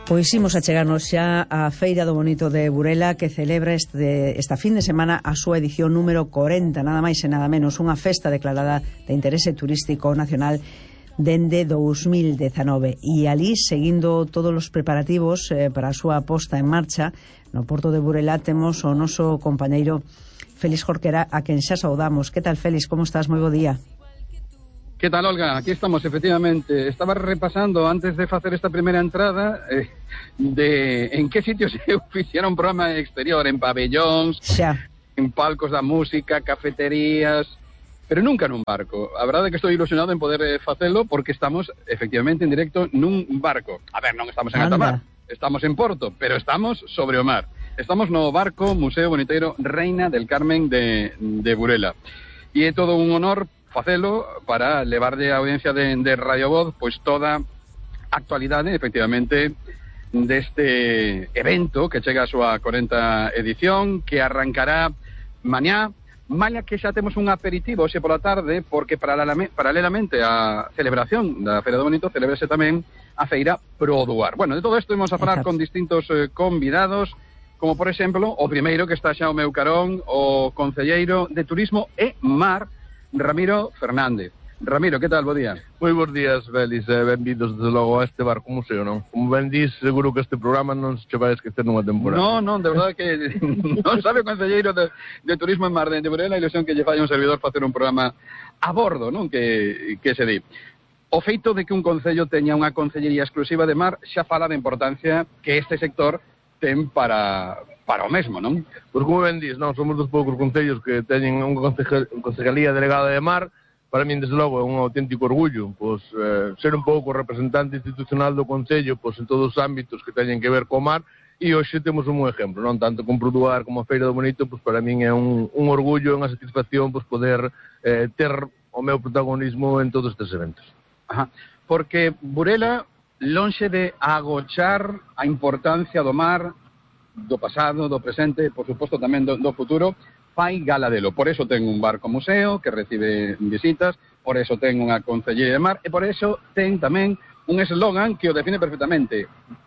Pois imos a chegarnos xa á Feira do Bonito de Burela, que celebra esta fin de semana a súa edición número 40, nada máis e nada menos, unha festa declarada de interese turístico nacional dende 2019. E ali, seguindo todos os preparativos para a súa posta en marcha, no Porto de Burela temos o noso compañeiro Félix Jorquera, a quen xa saudamos. Que tal, Félix? Como estás? Moi bo día. Que tal, Olga? Aquí estamos, efectivamente. Estaba repasando, antes de facer esta primeira entrada, de en que sitios se fixera un programa exterior, en pabellóns, en palcos da música, cafeterías, pero nunca nun barco. A verdade é que estou ilusionado en poder facelo, porque estamos, efectivamente, en directo nun barco. A ver, non estamos en alta mar, estamos en Porto, pero estamos sobre o mar. Estamos no barco Museo Boniteiro Reina del Carmen de Burela. E é todo un honor facelo para levarlle a audiencia de Radio Voz pois toda a actualidade, efectivamente, deste evento que chega a súa 40 edición, que arrancará mañá, mañá que xa temos un aperitivo hoxe pola tarde, porque paralelamente á celebración da Feira do Bonito, celebrase tamén a Feira Produar. Bueno, de todo isto vamos a falar con distintos convidados, como por exemplo, o primeiro que está xa ao meu carón, o concelleiro de Turismo e Mar, Ramiro Fernández. Ramiro, que tal? Bo día. Moi bons días, Félix, benvidos desde logo a este barco museo, non? Como ben dis, seguro que este programa non se vai esquecer nunha temporada. Non, de verdade que non sabe o concelleiro de Turismo en Mar de Burela a ilusión que lle fai un servidor facer un programa a bordo, non? Que se di. O feito de que un concello teña unha concellería exclusiva de mar xa fala da importancia que este sector ten para o mesmo, non? Pois como ben dis, non, somos dos poucos concellos que teñen unha concejalía delegada de mar. Para min, desde logo, é un auténtico orgullo, pois, ser un pouco representante institucional do concello, pois, en todos os ámbitos que teñen que ver co mar, e hoxe temos un bon exemplo, non? Tanto con Produar como a Feira do Bonito, pois, para min é un orgullo, unha satisfacción, pois, poder ter o meu protagonismo en todos estes eventos. Ajá. Porque Burela, lonxe de agochar a importancia do mar, do pasado, do presente, por suposto tamén do futuro, fai gala delo. Por eso ten un barco museo que recibe visitas, por eso ten unha concellería de mar, e por eso ten tamén un eslogan que o define perfectamente: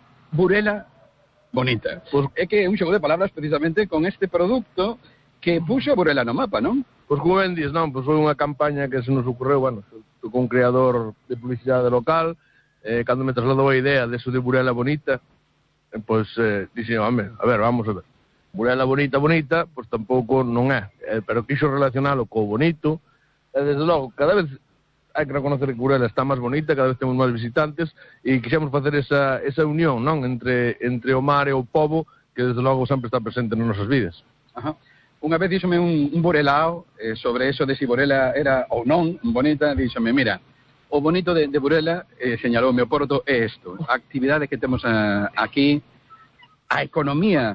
Burela bonita. Pues é que é un xogo de palabras precisamente con este produto que puxo Burela no mapa, non? Pois como ben dis, non, pois foi unha campaña que se nos ocorreu, bueno, con un creador de publicidade local, cando me trasladou a idea de eso de Burela bonita, pois dixen, home, a ver, vamos a ver. Burela bonita, pois tampouco non é, pero quixo relacionalo co bonito, e desde logo, cada vez hai que reconocer que Burela está máis bonita, cada vez temos máis visitantes, e quixemos facer esa unión, non, entre o mar e o pobo, que desde logo sempre está presente nas nosas vidas. Ajá. Unha vez díxome un burelao sobre eso de si Burela era ou non bonita, díxome, mira, o bonito de Burela, señalou o meu Porto, é isto, a actividade que temos aquí, a economía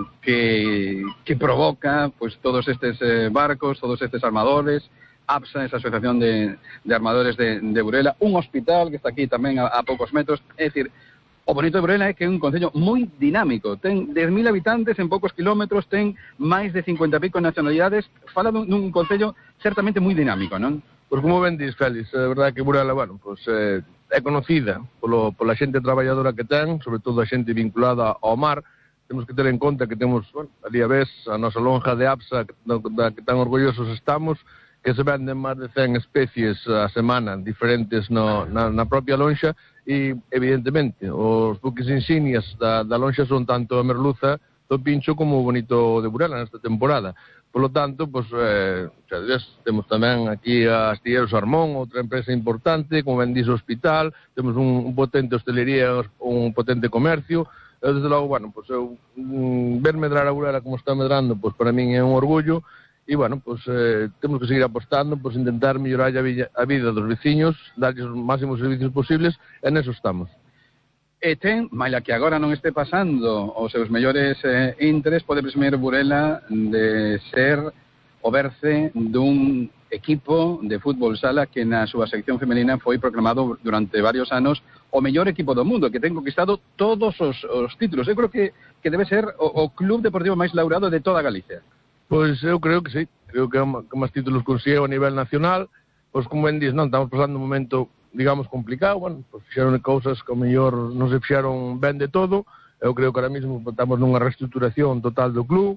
que provoca pues todos estes barcos, todos estes armadores, APSA, esa asociación de armadores de Burela, un hospital que está aquí tamén a poucos metros. É dicir, o bonito de Burela é que é un concello moi dinámico, ten 10.000 habitantes en poucos kilómetros, ten máis de 50 e pico nacionalidades, fala dun concello certamente moi dinámico, non? Pois como ben dis, Félix, é verdade que Burela, bueno, pois é conocida pola xente traballadora que ten, sobre todo a xente vinculada ao mar. Temos que ter en conta que temos, bueno, ali a vez, a nosa lonja de APSA, da que tan orgullosos estamos, que se venden máis de 100 especies a semana diferentes na propia lonxa, e, evidentemente, os buques insignias da lonxa son tanto a merluza do Pincho como o bonito de Burela nesta temporada. Por lo tanto, pois, temos tamén aquí a Astilleros Armón, outra empresa importante, como ben diz o hospital, temos un potente hostelería, un potente comercio. Desde logo, bueno, pois eu ver medrar a Burela como está medrando, pois para min é un orgullo, e, bueno, pois temos que seguir apostando, pois intentar mellorar a vida dos veciños, darlles os máximos servicios posibles, e neso estamos. E ten, maila que agora non este pasando os seus mellores intres, pode presumir Burela de ser o berce dun equipo de fútbol sala que na súa sección femenina foi proclamado durante varios anos o mellor equipo do mundo, que ten conquistado todos os títulos. Eu creo que debe ser o club deportivo máis laurado de toda Galicia. Pois eu creo que sí, creo que máis títulos conseguiu a nivel nacional. Pois como ben dis, non, estamos pasando un momento digamos, complicado, bueno, pues fixeron cousas que ao mellor non se fixeron ben de todo. Eu creo que ahora mesmo estamos nunha reestructuración total do club,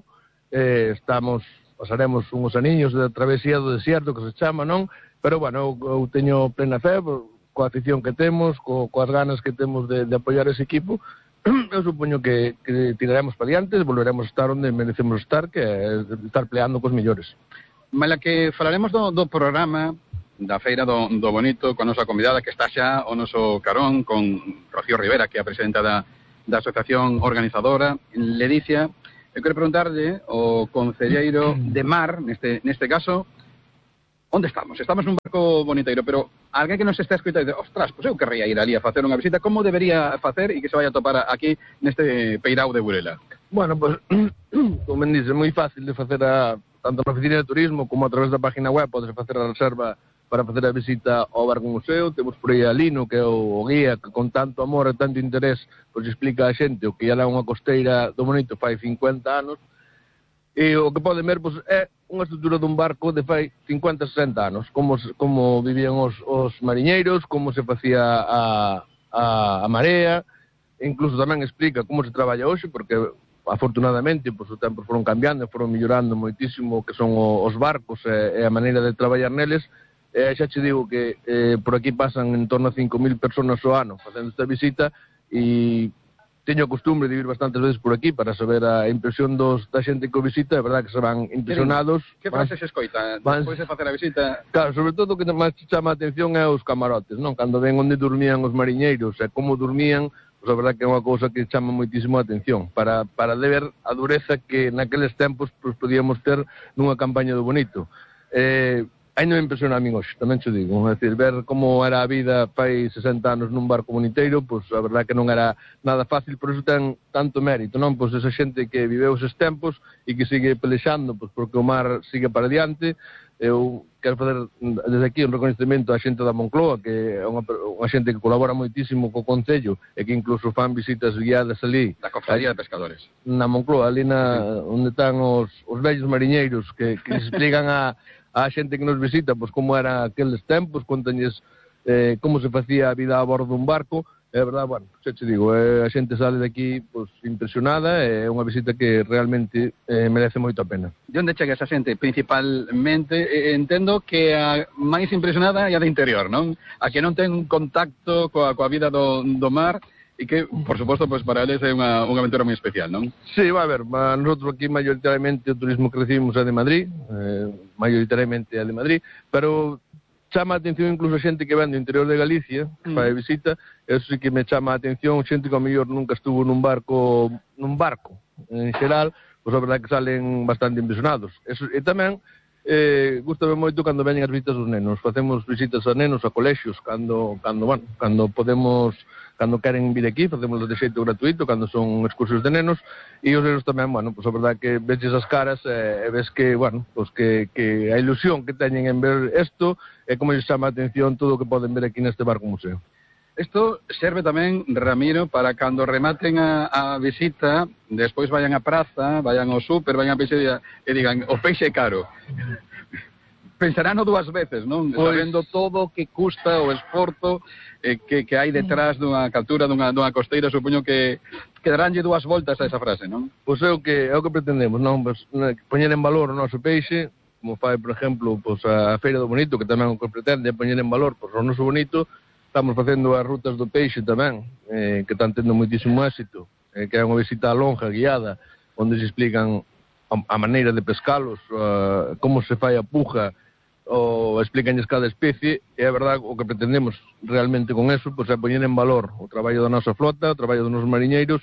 pasaremos uns aniños de travesía do desierto, que se chama, non? Pero, bueno, eu teño plena fe, coa afición que temos, coas ganas que temos de apoiar ese equipo. Eu supoño que tiraremos para diante, volveremos a estar onde merecemos estar, que é estar peleando cos mellores. Mala que falaremos do programa da Feira do Bonito con a nosa convidada que está xa o noso carón con Rocío Rivera, que é a presidenta da asociación organizadora. Ledicia, eu quero preguntarlle ao concelleiro de Mar, neste caso, onde estamos? Estamos nun barco boniteiro, pero alguén que nos está escoitando dice, ostras, pois eu querría ir ali a facer unha visita, como debería facer e que se vaya a topar aquí neste peirao de Burela? Bueno, pois, como me dice, é moi fácil de facer tanto na oficina de turismo como a través da página web, podes facer a reserva para facer a visita ao barco museo. Temos por aí a Lino, que é o guía que con tanto amor e tanto interés pois explica a xente o que era unha costeira do Bonito fai 50 anos. E o que poden ver pois, é unha estrutura dun barco de fai 50, 60 anos, como vivían os mariñeiros, como se facía a marea, e incluso tamén explica como se traballa hoxe, porque afortunadamente pois, os tempos foron cambiando, foron mellorando moitísimo o que son os barcos e a maneira de traballar neles. Xa che digo que por aquí pasan en torno a 5.000 personas ao ano facendo esta visita e teño a costumbre de ir bastantes veces por aquí para saber a impresión da xente que o visita. É verdad que se van impresionados. Que frases se escoita despois de facer a visita? Claro, sobre todo o que máis chama a atención é os camarotes, non? Cando ven onde dormían os mariñeiros e como dormían, pois a verdad que é unha cousa que chama moitísimo a atención para de ver a dureza que naqueles tempos pois, podíamos ter nunha campaña do Bonito. Ainda me impresiona a min hoxe, tamén te digo, é dicir, ver como era a vida fai 60 anos nun barco boniteiro, pois a verdade que non era nada fácil, por iso ten tanto mérito, non? Pois esa xente que viveu eses tempos e que sigue pelexando, pois porque o mar sigue para diante. Eu quero fazer desde aquí un reconhecimento á xente da Moncloa, que é unha xente que colabora moitísimo co Concello e que incluso fan visitas guiadas ali. Da Cofradía de Pescadores. Na Moncloa, ali onde están os vellos mariñeiros que explican a xente que nos visita, pois como era aqueles tempos, contañes como se facía a vida a bordo dun barco. É verdade, bueno, xa te digo, a xente sale daqui pois, impresionada, é unha visita que realmente merece moito a pena. De onde chega esa xente? Principalmente, entendo que a máis impresionada é a de interior, non? A que non ten un contacto coa vida do mar, e que, por suposto, pues, para eles é unha aventura moi especial, non? Sí, va a ver, nosotros aquí maioritariamente o turismo que recibimos é de Madrid, maioritariamente é de Madrid, pero chama a atención incluso a xente que ven do interior de Galicia, que fai visita, eso sí que me chama a atención, xente que ao mellor nunca estuvo nun barco en xeral, pois a verdade que salen bastante impresionados. Eso, e tamén, gustame moito cando veñen as visitas dos nenos, facemos visitas a nenos, a colexios, cando podemos, cando queren vir aquí, facemos de xeito gratuito, cando son excursións de nenos, e os nenos tamén, bueno, pois a verdade que veches as caras e ves que, bueno, pois que a ilusión que teñen en ver isto é como lles chama a atención todo o que poden ver aquí neste barco museo. Isto serve tamén, Ramiro, para cando rematen a visita, despois vayan á praza, vayan ao súper, vayan a peixe e digan, o peixe é caro. Pensarán dúas veces, non? Pois... Sabendo todo o que custa o esforzo que hai detrás dunha captura dunha costeira, supoño que daránlle dúas voltas a esa frase, non? Pois é o que pretendemos, non? Pois, poñer en valor o noso peixe, como fai, por exemplo, pois, a Feira do Bonito, que tamén o que pretende é poñer en valor pois, o noso bonito. Estamos facendo as rutas do peixe tamén, que están tendo moitísimo éxito, que é unha visita longa, guiada, onde se explican a maneira de pescalos, como se fai a puja, ou explicanlles cada especie, e é verdade o que pretendemos realmente con eso, pois é poñer en valor o traballo da nosa flota, o traballo dos nosos mariñeiros,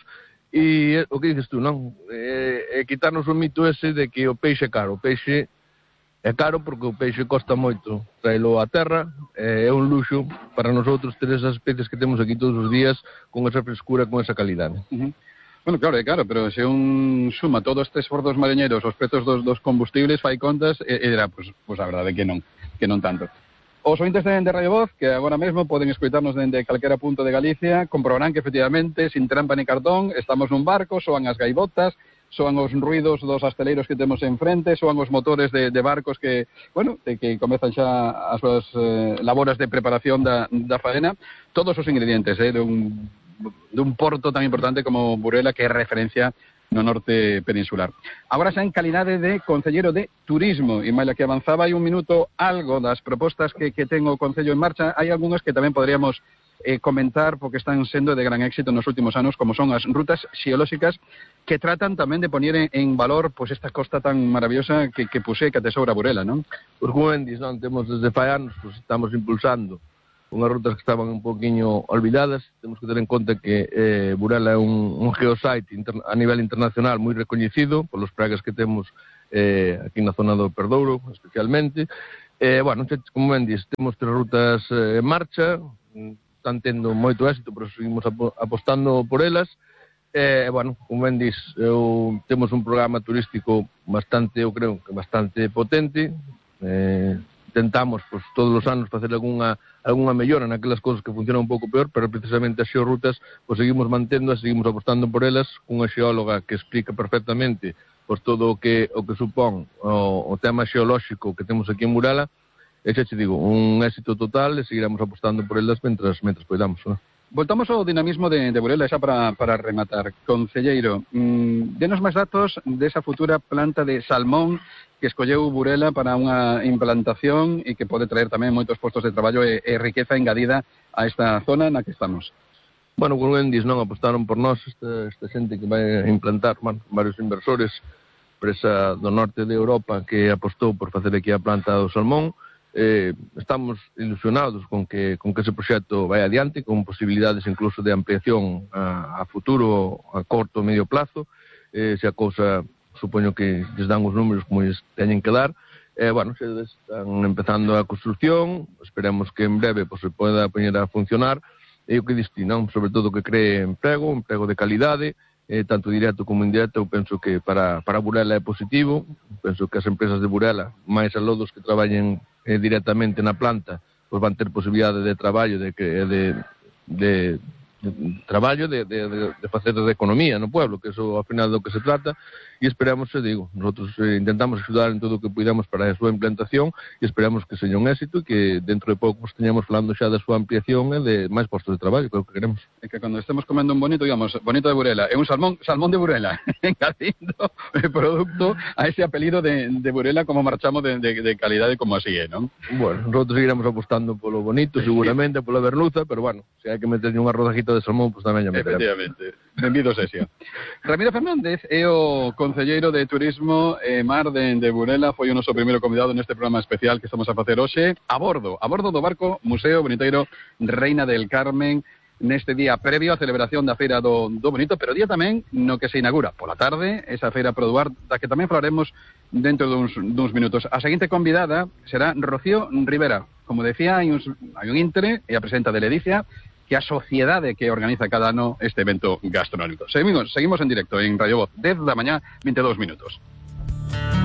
e o que dices tú, non? É quitarnos o mito ese de que o peixe é caro. O peixe é caro porque o peixe costa moito traelo á terra, é un luxo para nosotros ter esas especies que temos aquí todos os días con esa frescura, con esa calidade. Bueno, claro, é caro, pero se un suma todo este esforzo dos mariñeiros, os prezos dos combustibles, fai contas, e dirá, pois a verdade que non tanto. Os ointes de Radio Voz, que agora mesmo poden escoitarnos dende calquera punto de Galicia, comprobarán que efectivamente, sin trampa ni cartón, estamos nun barco, soan as gaivotas, soan os ruidos dos asteleiros que temos enfrente, soan os motores de barcos que, bueno, que comezan xa as súas laboras de preparación da faena, todos os ingredientes dun porto tan importante como Burela, que é referencia no norte peninsular. Agora xa en calidade de concelleiro de turismo, e maila que avanzaba hai un minuto algo das propostas que ten o Concello en marcha, hai algunhas que tamén podríamos comentar porque están sendo de gran éxito nos últimos anos, como son as rutas xeolóxicas que tratan tamén de poñer en valor pues esta costa tan maravillosa que posee, que atesoura Burela, non? Pues como ben dis, non, temos desde fai anos, pues estamos impulsando unhas rutas que estaban un poquinho olvidadas. Temos que ter en conta que Burela é un geosite a nivel internacional moi recoñecido polos pragas que temos aquí na zona do Perdouro, especialmente. Bueno, como ben dis, temos 3 rutas en marcha, están tendo moito éxito, pero seguimos apostando por elas. Bueno, como ben dis, temos un programa turístico bastante, eu creo que bastante potente. Intentamos, pues, todos os anos facer algunha mellora naquelas cousas que funcionan un pouco peor, pero precisamente as xeorrutas, pues, seguimos manténdoas, seguimos apostando por elas, cunha xeóloga que explica perfectamente pues, todo o que supón o tema xeolóxico que temos aquí en Burela. E xa te digo, un éxito total, e seguiremos apostando por elas mentras poidamos, ¿no? Voltamos ao dinamismo de Burela, xa para rematar. Concelleiro, denos máis datos desa futura planta de salmón que escolleu Burela para unha implantación e que pode traer tamén moitos postos de traballo e riqueza engadida a esta zona na que estamos. Bueno, como ben dis, non apostaron por nós esta xente que vai implantar, varios inversores, empresa do norte de Europa que apostou por facer aquí a planta do salmón. Estamos ilusionados con que ese proxecto vai adiante, con posibilidades incluso de ampliación a futuro, a corto o medio plazo, se a cousa supoño que lles dan os números como lles teñen que dar. Bueno, se están empezando a construcción, esperemos que en breve pues, se poda poñer a funcionar, e o que diste, non? Sobre todo que cree emprego de calidade, tanto directo como indirecto. Eu penso que para Burela é positivo. Penso que as empresas de Burela, máis aló dos que traballen directamente na planta, pues van ter posibilidade de traballo, de facer de economía no pueblo, que eso ao final do que se trata, e esperamos, nosotros intentamos axudar en todo o que puidamos para a súa implantación, e esperamos que seña un éxito e que dentro de pouco teñamos falando xa da súa ampliación e de máis postos de traballo, que é o que queremos. É que cando estemos comendo un bonito, digamos, bonito de Burela, é un salmón de Burela, engadindo o produto a ese apelido de Burela, como marchamos de calidade como así é, non? Bueno, nosotros seguiremos apostando polo bonito, seguramente, pola berluza, pero bueno, se hai que meterlle unha rodajita de salmón, pues tamén ya meteremos. Efectivamente. Benvido sesión. Ramiro Fernández é o concelleiro de Turismo e Mar de Burela, foi o noso primeiro convidado neste programa especial que estamos a facer hoxe a bordo do barco Museo Boniteiro Reina del Carmen, neste día previo á celebración da Feira do Bonito, pero día tamén no que se inaugura pola tarde esa Feira Produar, da que tamén falaremos dentro duns minutos. A seguinte convidada será Rocío Rivera. Como decía, hai un intre e a presenta de Ledicia, que a sociedade que organiza cada ano este evento gastronómico. Seguimos en directo en Radio Voz, 10 da mañá, 22 minutos.